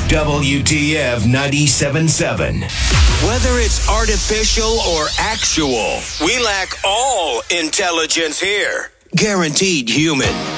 WTF 97.7. Whether it's artificial or actual, we lack all intelligence here. Guaranteed human.